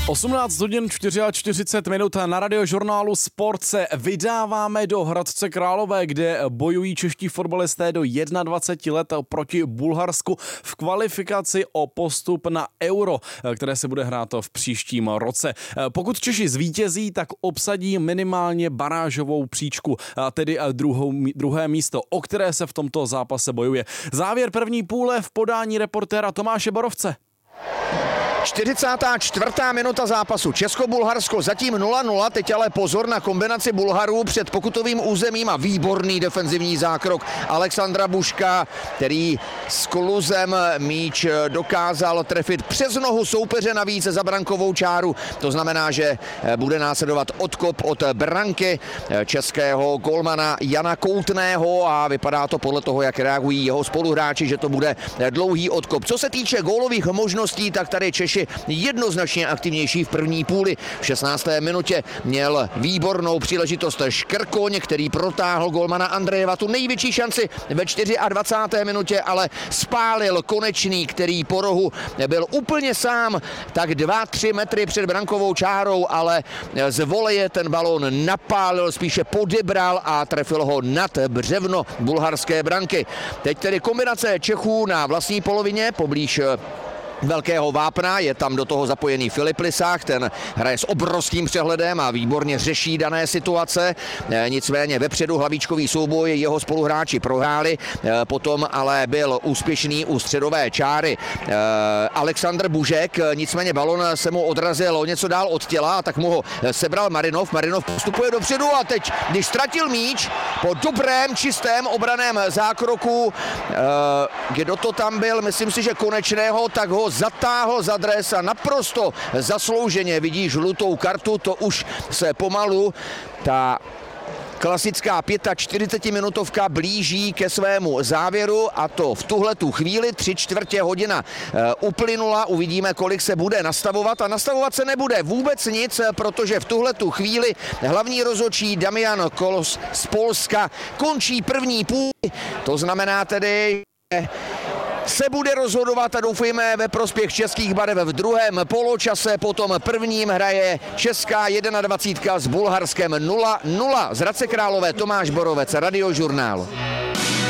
18 hodin 44 minut na Radiožurnálu Sport se vydáváme do Hradce Králové, kde bojují čeští fotbalisté do 21 let proti Bulharsku v kvalifikaci o postup na Euro, které se bude hrát v příštím roce. Pokud Češi zvítězí, tak obsadí minimálně barážovou příčku, tedy druhé místo, o které se v tomto zápase bojuje. Závěr první půle v podání reportéra Tomáše Borovce. 44. minuta zápasu. Česko-Bulharsko zatím 0-0, teď ale pozor na kombinaci Bulharů před pokutovým územím a výborný defenzivní zákrok Alexandra Buška, který s kluzem míč dokázal trefit přes nohu soupeře navíc za brankovou čáru. To znamená, že bude následovat odkop od branky českého golmana Jana Koutného a vypadá to podle toho, jak reagují jeho spoluhráči, že to bude dlouhý odkop. Co se týče gólových možností, tak tady Češi jednoznačně aktivnější v první půli. V 16. minutě měl výbornou příležitost Škrkoň, který protáhl golmana Andrejeva tu největší šanci ve 24. minutě, ale spálil Konečný, který po rohu byl úplně sám, tak 2-3 metry před brankovou čárou, ale z voleje ten balón napálil, spíše podebral a trefil ho nad břevno bulharské branky. Teď tedy kombinace Čechů na vlastní polovině poblíž Velkého Vápna, je tam do toho zapojený Filip Lisák, ten hraje s obrovským přehledem a výborně řeší dané situace, nicméně vepředu hlavičkový souboj jeho spoluhráči prohráli, potom ale byl úspěšný u středové čáry Alexandr Bužek, nicméně balon se mu odrazil o něco dál od těla a tak mu ho sebral Marinov postupuje dopředu a teď, když ztratil míč po dobrém, čistém obraném zákroku, kdo to tam byl, myslím si, že Konečného, tak ho zatáhl za dres a naprosto zaslouženě vidí žlutou kartu, to už se pomalu ta klasická 45-minutovka blíží ke svému závěru a to v tuhletu chvíli 3/4 hodina uplynula, uvidíme, kolik se bude nastavovat a nastavovat se nebude vůbec nic, protože v tuhletu chvíli hlavní rozhodčí Damian Kolos z Polska končí první půl, to znamená tedy, se bude rozhodovat a doufejme ve prospěch českých barev v druhém poločase, potom prvním hraje česká 21 s Bulharskem 0-0. Z Hradce Králové Tomáš Borovec, Radiožurnál.